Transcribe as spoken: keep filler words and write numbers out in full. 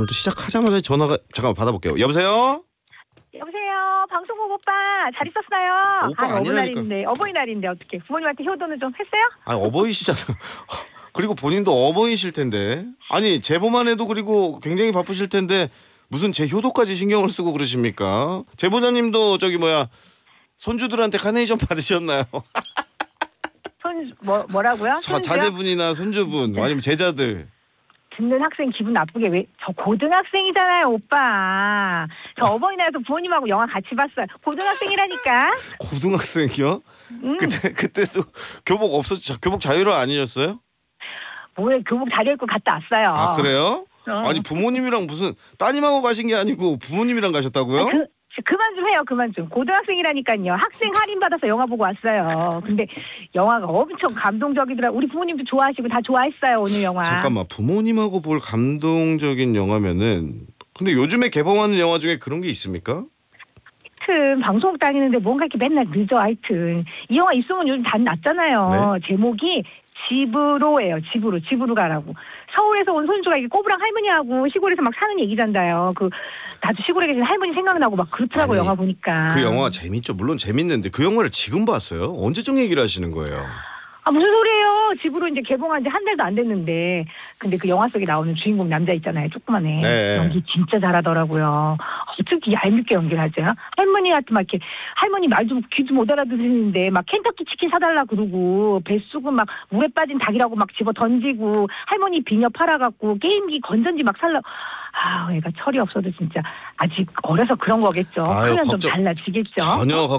오늘 또 시작하자마자 전화가 잠깐만 받아볼게요. 여보세요? 여보세요. 방송국 오빠 잘 있었어요? 오빠 아, 아니라니까. 어버이날인데 어버이날인데 어떻게 부모님한테 효도는 좀 했어요? 아 어버이시잖아요. 그리고 본인도 어버이실 텐데. 아니 제보만 해도 그리고 굉장히 바쁘실 텐데 무슨 제 효도까지 신경을 쓰고 그러십니까? 제보자님도 저기 뭐야 손주들한테 카네이션 받으셨나요? 손 뭐 뭐라고요? 자, 자제분이나 손주분 아니면 제자들. 듣는 학생 기분 나쁘게 왜? 저 고등학생이잖아요, 오빠. 저 어버이날에도 부모님하고 영화 같이 봤어요. 고등학생이라니까. 고등학생이요? 음. 그때 그때도 교복 없었죠? 교복 자유로 아니셨어요? 뭐에 교복 잘 입고 갔다 왔어요. 아 그래요? 어. 아니 부모님이랑 무슨 따님하고 가신 게 아니고 부모님이랑 가셨다고요? 아, 그, 그만 좀 해요, 그만 좀. 고등학생이라니까요. 학생 할인 받아서 영화 보고 왔어요. 근데 영화가 엄청 감동적이더라. 우리 부모님도 좋아하시고 다 좋아했어요, 오늘 영화. 잠깐만 부모님하고 볼 감동적인 영화면은 근데 요즘에 개봉하는 영화 중에 그런 게 있습니까? 하여튼 방송 다니는데 뭔가 이렇게 맨날 늦어. 하여튼 이 영화 있으면 요즘 다 났잖아요. 네? 제목이 집으로예요. 집으로 집으로 가라고. 서울에서 온 손주가 이게 꼬부랑 할머니하고 시골에서 막 사는 얘기잖아요. 그 나도 시골에 계신 할머니 생각나고 막 그렇더라고. 아니, 영화 보니까. 그 영화 재밌죠. 물론 재밌는데 그 영화를 지금 봤어요? 언제적 얘기를 하시는 거예요? 아 무슨 소리예요. 집으로 이제 개봉한 지 한 달도 안 됐는데 근데 그 영화 속에 나오는 주인공 남자 있잖아요. 조그만해. 네. 연기 진짜 잘하더라고요. 어떻게 얄밉게 연기를 하죠? 할머니한테 막 이렇게 할머니 말 좀 귀도 못 알아듣는데 막 켄터키 치킨 사달라 그러고 뱃속은 막 물에 빠진 닭이라고 막 집어 던지고 할머니 비녀 팔아갖고 게임기 건전지 막 살라. 아, 얘가 철이 없어도 진짜 아직 어려서 그런 거겠죠. 아유, 하면 좀 걱정- 달라지겠죠. 전혀 걱정